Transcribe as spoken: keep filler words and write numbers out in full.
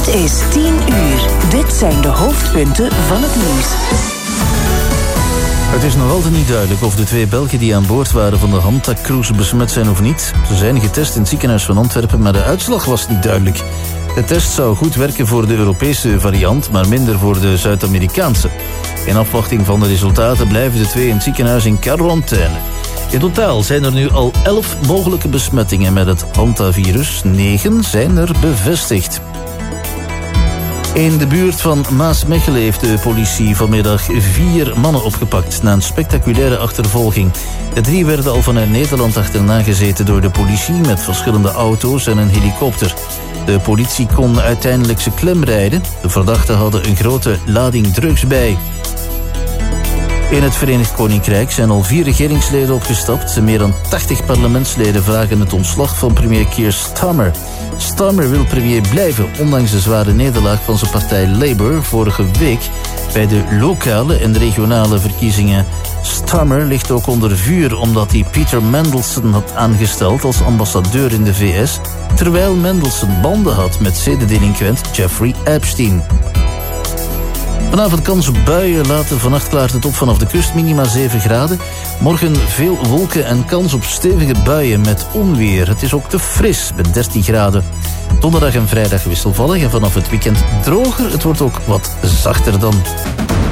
Het is tien uur. Dit zijn de hoofdpunten van het nieuws. Het is nog altijd niet duidelijk of de twee Belgen die aan boord waren van de Hanta-cruise besmet zijn of niet. Ze zijn getest in het ziekenhuis van Antwerpen, maar de uitslag was niet duidelijk. De test zou goed werken voor de Europese variant, maar minder voor de Zuid-Amerikaanse. In afwachting van de resultaten blijven de twee in het ziekenhuis in quarantaine. In totaal zijn er nu al elf mogelijke besmettingen met het Hantavirus. Negen zijn er bevestigd. In de buurt van Maasmechelen heeft de politie vanmiddag vier mannen opgepakt na een spectaculaire achtervolging. De drie werden al vanuit Nederland achterna gezeten door de politie met verschillende auto's en een helikopter. De politie kon uiteindelijk ze klemrijden. De verdachten hadden een grote lading drugs bij. In het Verenigd Koninkrijk zijn al vier regeringsleden opgestapt. Meer dan tachtig parlementsleden vragen het ontslag van premier Keir Starmer. Starmer wil premier blijven, ondanks de zware nederlaag van zijn partij Labour vorige week bij de lokale en regionale verkiezingen. Starmer ligt ook onder vuur omdat hij Peter Mandelson had aangesteld als ambassadeur in de V S, terwijl Mandelson banden had met zedendelinquent Jeffrey Epstein. Vanavond kans op buien, later vannacht klaart het op vanaf de kust, minima zeven graden. Morgen veel wolken en kans op stevige buien met onweer. Het is ook te fris met dertien graden. Donderdag en vrijdag wisselvallig en vanaf het weekend droger. Het wordt ook wat zachter dan.